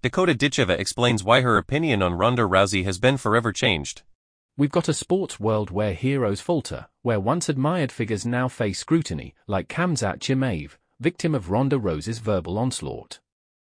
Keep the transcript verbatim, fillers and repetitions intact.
Dakota Ditcheva explains why her opinion on Ronda Rousey has been forever changed. We've got a sports world where heroes falter, where once admired figures now face scrutiny, like Khamzat Chimaev, victim of Ronda Rousey's verbal onslaught.